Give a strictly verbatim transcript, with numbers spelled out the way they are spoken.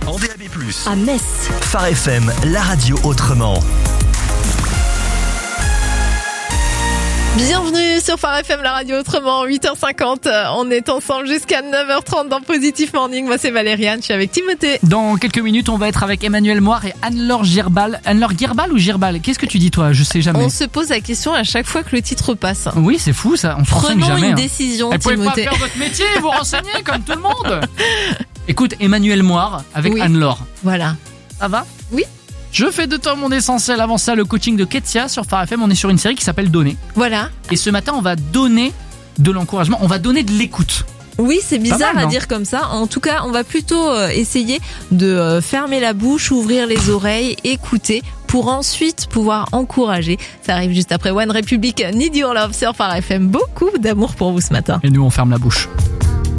en D A B plus, à Metz. Phare F M, la radio autrement. Bienvenue sur Phare F M, la radio autrement, huit heures cinquante. On est ensemble jusqu'à neuf heures trente dans Positif Morning. Moi, c'est Valériane, je suis avec Timothée. Dans quelques minutes, on va être avec Emmanuel Moire et Anne-Laure Girbal. Anne-Laure Girbal ou Girbal? Qu'est-ce que tu dis, toi? Je sais jamais. On se pose la question à chaque fois que le titre passe. Oui, c'est fou, ça. On se renseigne Prenons jamais. une hein. décision, Elle pouvait pas Timothée. faire votre métier, vous renseigner comme tout le monde. Écoute, Emmanuel Moire avec Oui. Anne-Laure. Voilà. Ça va? Oui. Je fais de toi mon essentiel. Avant ça, le coaching de Ketia sur Phare F M. On est sur une série qui s'appelle Donner. Voilà. Et ce matin, on va donner de l'encouragement. On va donner de l'écoute. Oui, c'est bizarre Pas mal, à non dire comme ça. En tout cas, on va plutôt euh, essayer de euh, fermer la bouche, ouvrir les oreilles, écouter pour ensuite pouvoir encourager. Ça arrive juste après One Republic, Need Your Love sur Phare F M. Beaucoup d'amour pour vous ce matin. Et nous, on ferme la bouche.